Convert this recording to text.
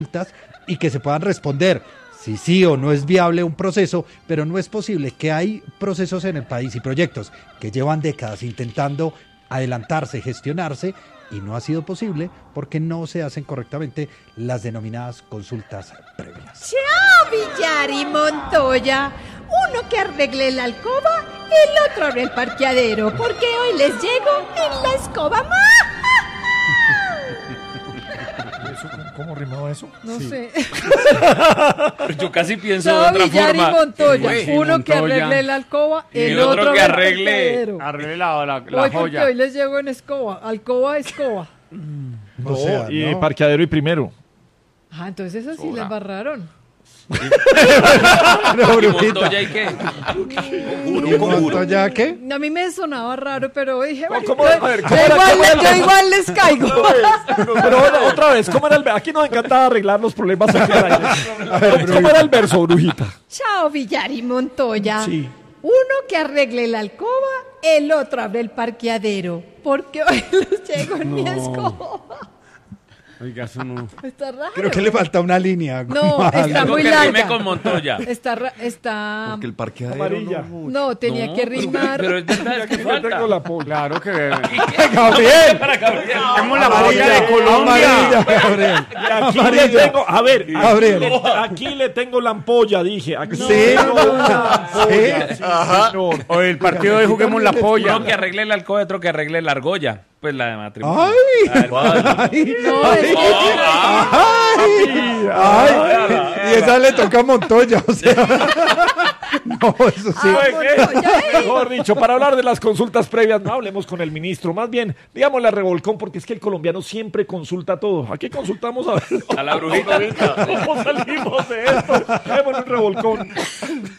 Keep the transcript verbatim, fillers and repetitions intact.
y que se puedan responder si sí o no es viable un proceso, pero no es posible que hay procesos en el país y proyectos que llevan décadas intentando adelantarse, gestionarse, y no ha sido posible porque no se hacen correctamente las denominadas consultas previas. ¡Chao, Villar y Montoya! Uno que arregle la alcoba, el otro abre el parqueadero, porque hoy les llego en la escoba más. ¿Cómo rimaba eso? No sí. sé. Yo casi pienso Chao, de otra Villar forma. y Montoya. Uy, Uno Montoya. que arregle la alcoba, Y el, el otro otro que abre el arregle, parqueadero. arregle la, la, la Hoy porque joya. hoy les llego en escoba, alcoba, escoba. No, O sea, y no. parqueadero y primero. Ah, entonces eso sí Hola. les barraron. No, ¿Y brujita. Montoya y qué? ¿Y Montoya qué? A mí me sonaba raro, pero dije, bueno, ¿Cómo? yo, A ver, yo ¿cómo era- igual, cómo era el yo verso? igual les caigo. Pero bueno, otra vez, ¿cómo era el verso? Aquí nos encanta arreglar los problemas aquí al aire. ¿Cómo, ¿Cómo era el verso, brujita? Chao, Villar y Montoya. Sí. Uno que arregle la alcoba, el otro abre el parqueadero, porque hoy los llego en mi escoba. Oiga, eso no. Está raro. Creo que le falta una línea. No, Mal. está Algo muy que larga. rime con Montoya. Está, ra- está... Porque el parqueadero Amarilla. no... No, tenía No, que pero- rimar. Pero es verdad, es que Yo tengo falta. la polla. Claro que... Gabriel. Para Gabriel. Tenemos la polla de Colombia. Amarilla, Gabriel. Y aquí le Amarilla. tengo, a ver, aquí Gabriel. le, aquí le tengo la ampolla, dije. Aquí Sí. le tengo la ampolla, Sí. sí, señor. O el partido de Juguemos la Polla. Uno que arregle el alcohol y otro que arregle la argolla. Pues la de matrimonio. ¡Ay! La del padre. ¡Ay! No, es que- ¡Ay! ¡Ay! Y esa le toca a Montoya, o sea. No, eso sí. Ah, Montoya, ¿eh? Mejor dicho, para hablar de las consultas previas, no hablemos con el ministro, más bien, digámosle a Revolcón, porque es que el colombiano siempre consulta todo. Aquí consultamos a ver A la brujita. cómo salimos de esto. Démosle un revolcón.